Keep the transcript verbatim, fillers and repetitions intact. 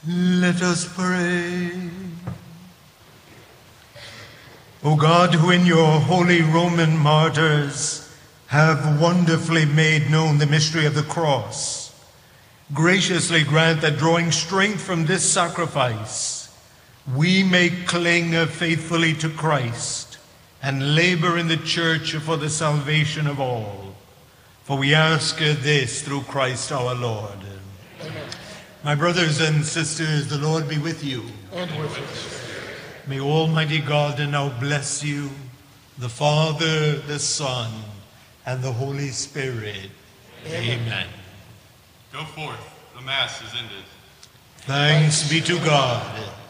Let us pray. O God, who in your holy Roman martyrs have wonderfully made known the mystery of the cross, graciously grant that, drawing strength from this sacrifice, we may cling faithfully to Christ and labor in the church for the salvation of all. For we ask this through Christ our Lord. Amen. My brothers and sisters, the Lord be with you. And with us. May Almighty God now bless you, the Father, the Son, and the Holy Spirit. Amen. Amen. Go forth. The Mass is ended. Thanks be to God.